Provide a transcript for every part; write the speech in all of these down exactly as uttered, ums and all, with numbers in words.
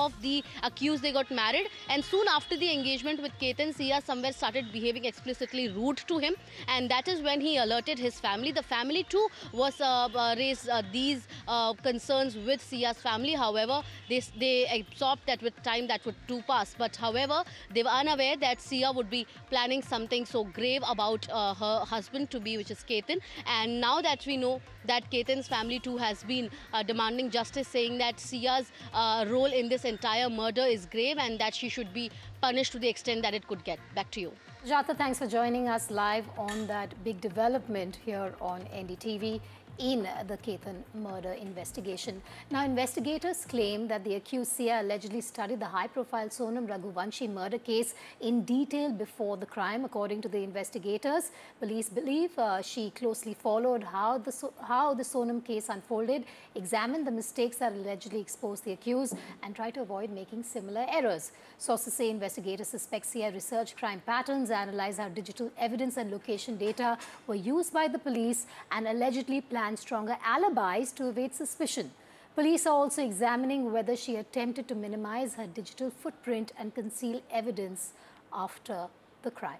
of the accused, they got married, and soon after the engagement with Ketan, Sia somewhere started behaving explicitly rude to him, and that is when he alerted his family. The family too was uh, uh, raised uh, these uh, concerns with Sia's family. However, they they absorbed that with time that would too pass. But however, they were unaware that Sia would be planning something so grave about uh, her husband to be, which is Ketan. And now that we know that Ketan's family too has been uh, demanding justice, saying that Sia's uh, role in this entire murder is grave and that she should be punished to the extent that it could get. Back to you. Sujata, thanks for joining us live on that big development here on N D T V in the Ketan murder investigation. Now, investigators claim that the accused Sia allegedly studied the high-profile Sonam Raghuvanshi murder case in detail before the crime. According to the investigators, police believe uh, she closely followed how the, so how the Sonam case unfolded, examined the mistakes that allegedly exposed the accused, and tried to avoid making similar errors. Sources say investigators suspect Sia researched crime patterns, analyzed how digital evidence and location data were used by the police, and allegedly planned stronger alibis to evade suspicion. Police are also examining whether she attempted to minimize her digital footprint and conceal evidence after the crime.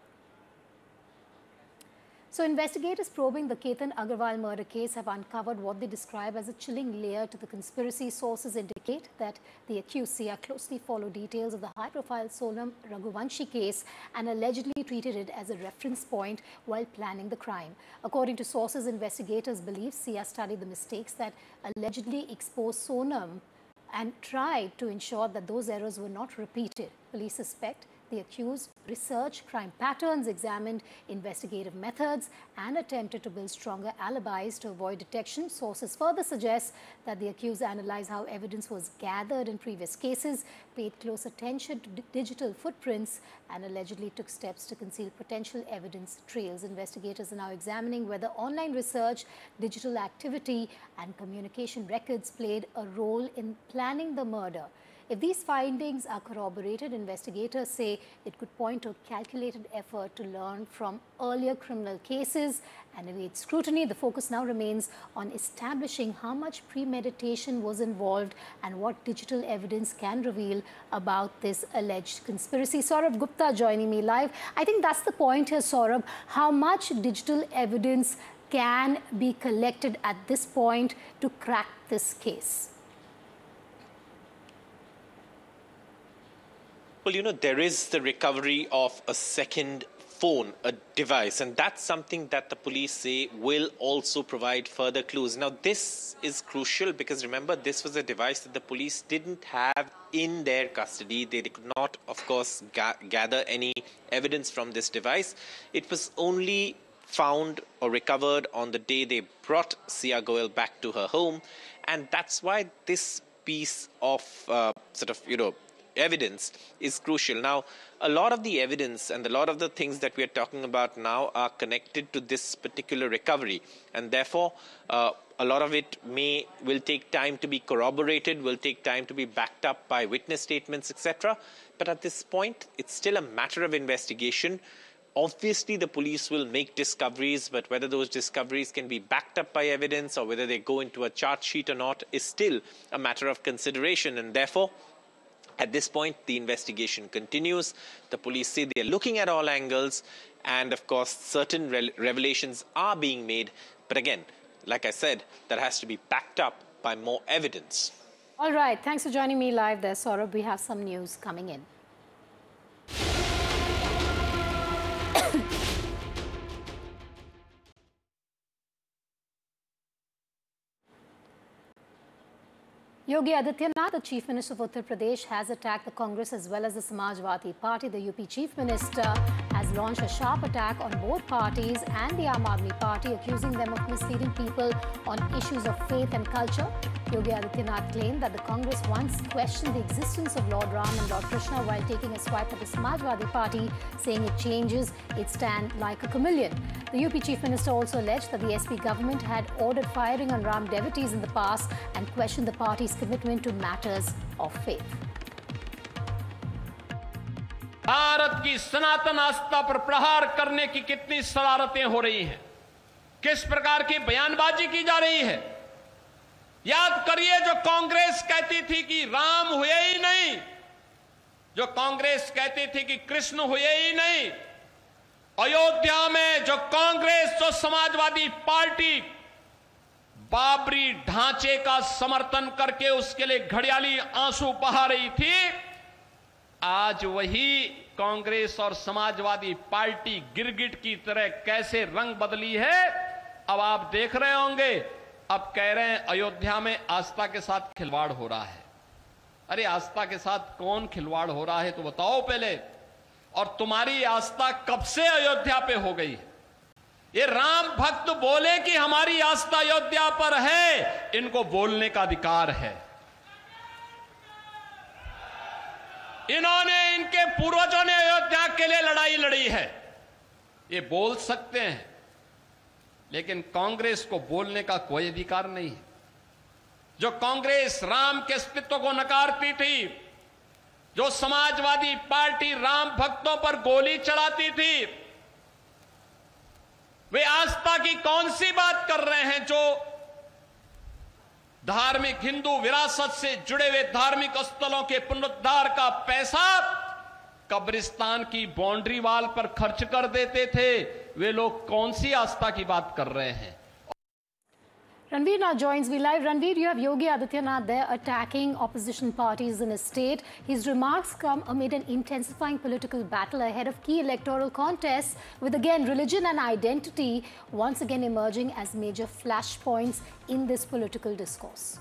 So investigators probing the Ketan Agarwal murder case have uncovered what they describe as a chilling layer to the conspiracy. Sources indicate that the accused Sia closely followed details of the high-profile Sonam Raghuvanshi case and allegedly treated it as a reference point while planning the crime. According to sources, investigators believe Sia studied the mistakes that allegedly exposed Sonam and tried to ensure that those errors were not repeated. Police suspect the accused researched crime patterns, examined investigative methods, and attempted to build stronger alibis to avoid detection. Sources further suggest that the accused analyzed how evidence was gathered in previous cases, paid close attention to digital footprints, and allegedly took steps to conceal potential evidence trails. Investigators are now examining whether online research, digital activity, and communication records played a role in planning the murder. If these findings are corroborated, investigators say it could point to a calculated effort to learn from earlier criminal cases and evade scrutiny. The focus now remains on establishing how much premeditation was involved and what digital evidence can reveal about this alleged conspiracy. Saurabh Gupta joining me live. I think that's the point here, Saurabh. How much digital evidence can be collected at this point to crack this case? Well, you know, there is the recovery of a second phone, a device, and that's something that the police say will also provide further clues. Now, this is crucial because remember, this was a device that the police didn't have in their custody. They could not, of course, ga gather any evidence from this device. It was only found or recovered on the day they brought Sia Goel back to her home, and that's why this piece of uh, sort of, you know, evidence is crucial. Now, a lot of the evidence and a lot of the things that we are talking about now are connected to this particular recovery, and therefore uh, a lot of it may will take time to be corroborated, will take time to be backed up by witness statements, et cetera. But at this point, it's still a matter of investigation. Obviously, the police will make discoveries, but whether those discoveries can be backed up by evidence or whether they go into a charge sheet or not is still a matter of consideration, and therefore at this point, the investigation continues. The police say they are looking at all angles, and of course, certain re revelations are being made. But again, like I said, that has to be backed up by more evidence. All right. Thanks for joining me live there, Saurabh. We have some news coming in. Yogi Adityanath, the Chief Minister of Uttar Pradesh, has attacked the Congress as well as the Samajwadi Party. The U P Chief Minister has launched a sharp attack on both parties and the Aam Aadmi Party, accusing them of misleading people on issues of faith and culture. Yogi Adityanath claimed that the Congress once questioned the existence of Lord Ram and Lord Krishna while taking a swipe at the Samajwadi Party, saying it changes its stand like a chameleon. The U P Chief Minister also alleged that the S P government had ordered firing on Ram devotees in the past and questioned the party's commitment to matters of faith. Bharat की सनातन आस्था पर प्रहार करने की कितनी शरारतें हो रही हैं, किस प्रकार की बयानबाजी की जा रही है। याद करिए, जो कांग्रेस कहती थी कि राम हुए ही जो कांग्रेस कहती थी कि कृष्ण हुए ही नहीं, अयोध्या में जो कांग्रेस, जो समाजवादी पार्टी बाबरी ढांचे का समर्थन करके उसके लिए घड़ियाली आंसू बहा रही थी, आज वही कांग्रेस और समाजवादी पार्टी गिरगिट की तरह कैसे रंग बदली है, अब आप देख रहे होंगे। अब कह रहे हैं अयोध्या में आस्था के साथ खिलवाड़ हो रहा है। अरे आस्था के साथ कौन खिलवाड़ हो रहा है तो बताओ पहले। और तुम्हारी आस्था कब से अयोध्या पे हो गई है? ये राम भक्त बोले कि हमारी आस्था अयोध्या पर है, इनको बोलने का अधिकार है। इन्होंने, इनके पूर्वजों ने अयोध्या के लिए लड़ाई लड़ी है, ये बोल सकते हैं, लेकिन कांग्रेस को बोलने का कोई अधिकार नहीं है। जो कांग्रेस राम के अस्तित्व को नकारती थी, जो समाजवादी पार्टी राम भक्तों पर गोली चलाती थी, वे आस्था की कौन सी बात कर रहे हैं? जो धार्मिक हिंदू विरासत से जुड़े हुए धार्मिक स्थलों के पुनरुद्धार का पैसा कब्रिस्तान की बाउंड्री वाल पर खर्च कर देते थे, वे लोग कौन सी आस्था की बात कर रहे हैं? Ranveer now joins me live. Ranveer, you have Yogi Adityanath there attacking opposition parties in his state. His remarks come amid an intensifying political battle ahead of key electoral contests, with again religion and identity once again emerging as major flashpoints in this political discourse.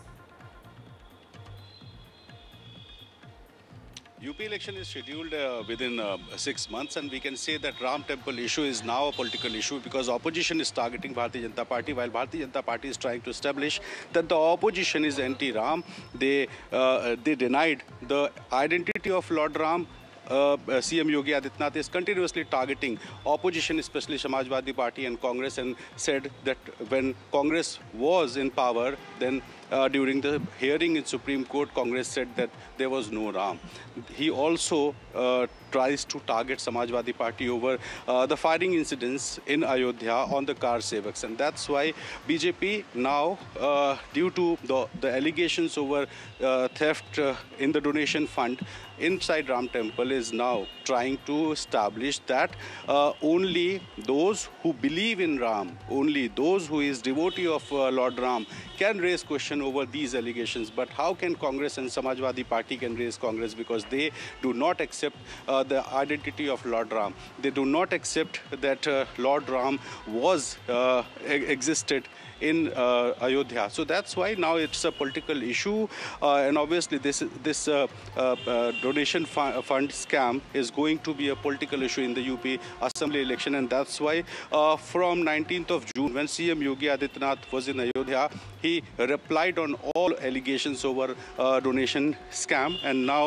U P election is scheduled uh, within uh, six months, and we can say that Ram Temple issue is now a political issue because opposition is targeting Bharatiya Janata Party, while Bharatiya Janata Party is trying to establish that the opposition is anti-Ram. They uh, they denied the identity of Lord Ram. Uh, C M Yogi Adityanath is continuously targeting opposition, especially Samajwadi Party and Congress, and said that when Congress was in power, then uh, during the hearing in Supreme Court, Congress said that there was no Ram. He also uh, tries to target Samajwadi Party over uh, the firing incidents in Ayodhya on the car sevaks, and that's why B J P now, uh, due to the, the allegations over uh, theft uh, in the donation fund inside Ram Temple, is now trying to establish that uh, only those who believe in Ram, only those who is devotee of uh, Lord Ram can raise question over these allegations. But how can Congress and Samajwadi Party can raise Congress? Because they do not accept uh, the identity of Lord Ram. They do not accept that uh, Lord Ram was uh, existed in uh, Ayodhya. So that's why now it's a political issue, uh, and obviously this this uh, uh, uh, donation fu fund scam is going to be a political issue in the U P Assembly election, and that's why uh, from nineteenth of June, when C M Yogi Adityanath was in Ayodhya, he replied on all allegations over uh, donation scam, and now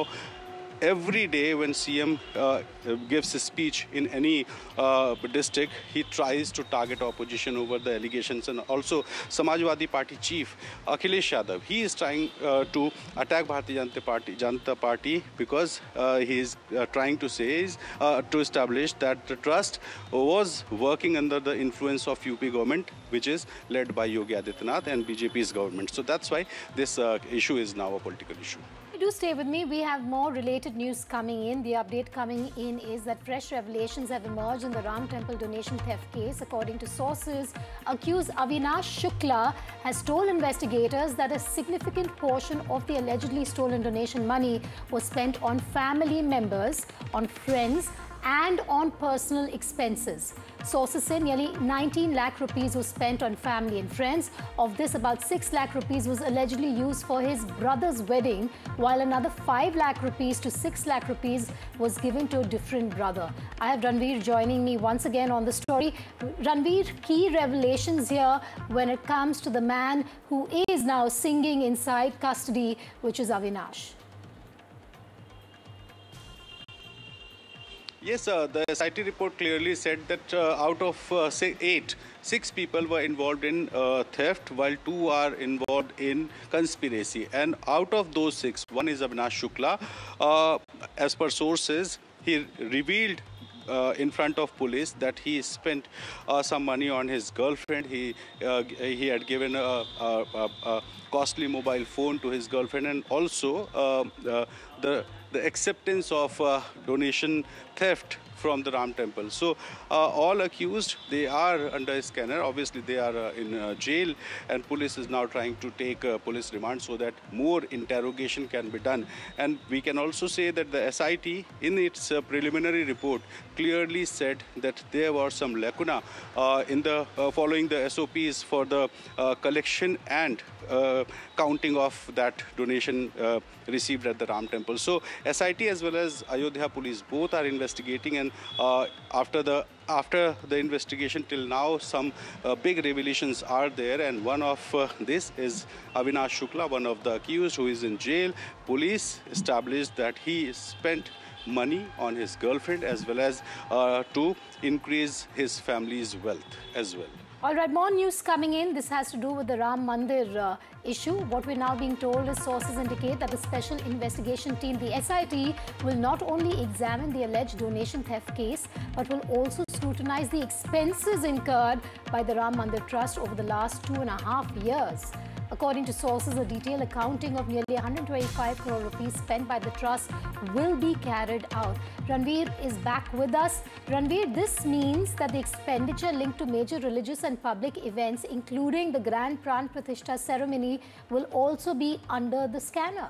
every day when C M uh, gives a speech in any uh, district, he tries to target opposition over the allegations. And also Samajwadi Party chief Akhilesh Yadav, he is trying uh, to attack Bharatiya Janata Party, Janata Party because uh, he is uh, trying to say is, uh, to establish that the trust was working under the influence of U P government, which is led by Yogi Adityanath and B J P's government. So that's why this uh, issue is now a political issue. Do stay with me. We have more related news coming in. The update coming in is that fresh revelations have emerged in the Ram Temple donation theft case. According to sources, accused Avinash Shukla has told investigators that a significant portion of the allegedly stolen donation money was spent on family members, on friends, and on personal expenses. Sources say nearly nineteen lakh rupees was spent on family and friends. Of this, about six lakh rupees was allegedly used for his brother's wedding, while another five lakh rupees to six lakh rupees was given to a different brother. I have Ranveer joining me once again on the story. Ranveer, key revelations here when it comes to the man who is now singing inside custody, which is Avinash. Yes, uh, the S I T report clearly said that uh, out of uh, say eight, six people were involved in uh, theft, while two are involved in conspiracy. And out of those six, one is Avinash Shukla. Uh, as per sources, he revealed Uh, in front of police that he spent uh, some money on his girlfriend. He uh, he had given a, a, a, a costly mobile phone to his girlfriend, and also uh, uh, the the acceptance of uh, donation theft from the Ram Temple. So uh, all accused, they are under a scanner. Obviously, they are uh, in uh, jail, and police is now trying to take uh, police remand so that more interrogation can be done. And we can also say that the S I T, in its uh, preliminary report, clearly said that there was some lacuna uh, in the uh, following the S O Ps for the uh, collection and uh, counting of that donation uh, received at the Ram Temple. So S I T as well as Ayodhya police both are investigating, and uh, after the after the investigation till now, some uh, big revelations are there, and one of uh, this is Avinash Shukla, one of the accused who is in jail. Police established that he spent money on his girlfriend as well as uh, to increase his family's wealth as well. All right, more news coming in. This has to do with the Ram Mandir uh, issue. What we're now being told is sources indicate that the special investigation team, the S I T, will not only examine the alleged donation theft case, but will also scrutinize the expenses incurred by the Ram Mandir Trust over the last two and a half years. According to sources, a detailed accounting of nearly one hundred twenty-five crore rupees spent by the trust will be carried out. Ranveer is back with us. Ranveer, this means that the expenditure linked to major religious and public events, including the Grand Pran Pratishtha ceremony, will also be under the scanner.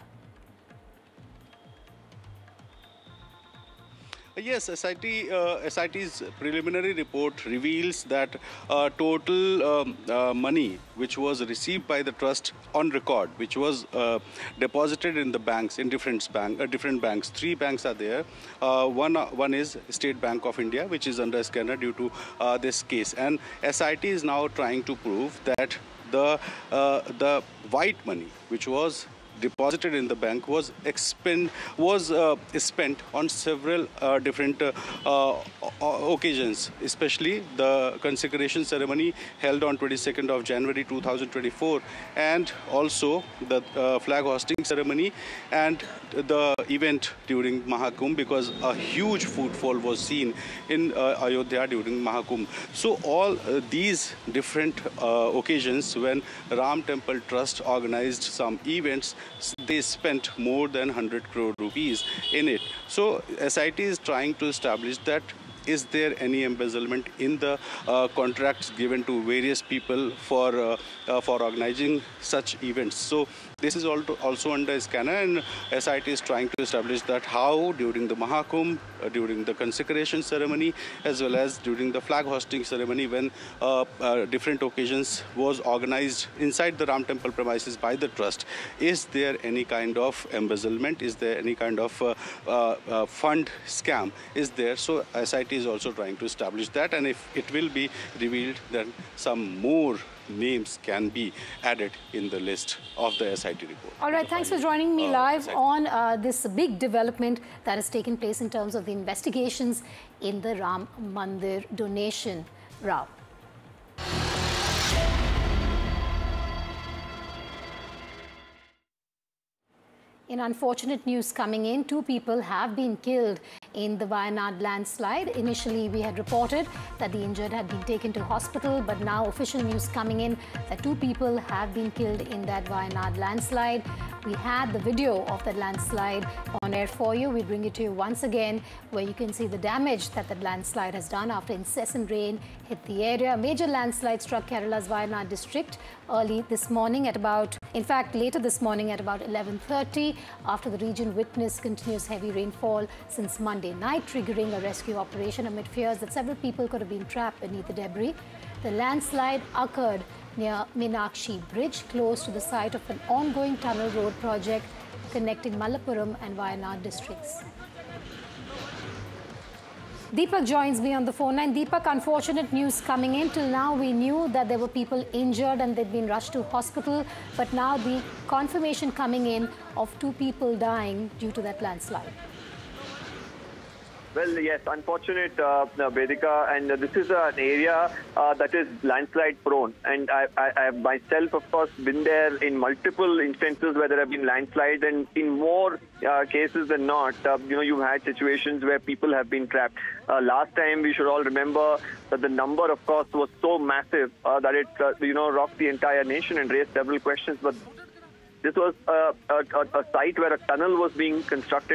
Yes, S I T, uh, S I T's preliminary report reveals that uh, total um, uh, money which was received by the trust on record, which was uh, deposited in the banks, in different, bank, uh, different banks. Three banks are there. Uh, one, uh, one is State Bank of India, which is under scanner due to uh, this case. And S I T is now trying to prove that the, uh, the white money, which was deposited in the bank, was expend was uh, spent on several uh, different uh, uh, occasions, especially the consecration ceremony held on twenty-second of January two thousand twenty-four, and also the uh, flag hosting ceremony and the event during Mahakumbh, because a huge footfall was seen in uh, Ayodhya during Mahakumbh. So all uh, these different uh, occasions when Ram Temple Trust organized some events, they spent more than one hundred crore rupees in it. So S I T is trying to establish that is there any embezzlement in the uh, contracts given to various people for uh, uh, for organizing such events. So this is also under scanner, and S I T is trying to establish that how during the Mahakumbh, uh, during the consecration ceremony, as well as during the flag hosting ceremony, when uh, uh, different occasions was organized inside the Ram Temple premises by the trust, is there any kind of embezzlement? Is there any kind of uh, uh, uh, fund scam? Is there? So S I T is also trying to establish that, and if it will be revealed, then some more names can be added in the list of the S I T report. All right, thanks for joining me uh, live on uh, this big development that has taken place in terms of the investigations in the Ram Mandir donation row. In unfortunate news coming in, two people have been killed in the Wayanad landslide. Initially, we had reported that the injured had been taken to hospital, but now official news coming in that two people have been killed in that Wayanad landslide. We had the video of that landslide on air for you. We bring it to you once again, where you can see the damage that that landslide has done after incessant rain hit the area. A major landslide struck Kerala's Wayanad district early this morning at about, in fact, later this morning at about eleven thirty, after the region witnessed continuous heavy rainfall since Monday night, triggering a rescue operation amid fears that several people could have been trapped beneath the debris. The landslide occurred near Meenakshi Bridge, close to the site of an ongoing tunnel road project connecting Malappuram and Wayanad districts. Deepak joins me on the phone line. Deepak, unfortunate news coming in. Till now, we knew that there were people injured and they'd been rushed to hospital. But now the confirmation coming in of two people dying due to that landslide. Well, yes, unfortunate, uh, Vedika, and uh, this is an area uh, that is landslide prone. And I, I, I have myself, of course, been there in multiple instances where there have been landslides, and in more uh, cases than not, uh, you know, you've had situations where people have been trapped. Uh, last time, we should all remember that the number, of course, was so massive uh, that it, uh, you know, rocked the entire nation and raised several questions. But This was a, a, a site where a tunnel was being constructed